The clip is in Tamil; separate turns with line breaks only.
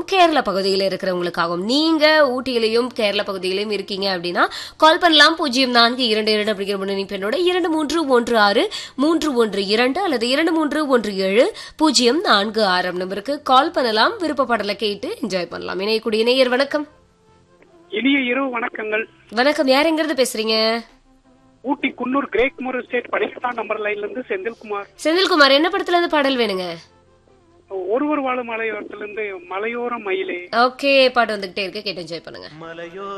கேரளா பகுதியில் இருக்கிறவங்களுக்காகவும். நீங்க ஊட்டியிலையும் கேரளா பகுதியிலையும் இருக்கீங்க அப்படின்னா கால் பண்ணலாம். 0422 அப்படிங்கிற முன்னணி பெண்ணோட 2316 312 அல்லது 2317 நம்பருக்கு கால் பண்ணலாம். விருப்பப்படலை கேட்டு என்ஜாய் பண்ணலாம். இணையக்கூடிய நேயர் வணக்கம்.
இனிய இரவு வணக்கங்கள்.
வணக்கம், யார் எங்கிருந்து பேசுறீங்க?
ஊட்டி குன்னூர் கிரேக்மோர் எஸ்டேட் 12 நம்பர் லைன்ல இருந்து செந்தில்குமார்.
செந்தில்குமார், என்ன படத்துல இருந்து பாடல் வேணுங்க?
ஒருவர் வாழும் மலையோரத்துல இருந்து மலையோர மயிலே.
ஓகே, பாட்டு வந்துகிட்டே இருக்கு, கேட்டு என்ஜாய் பண்ணுங்க.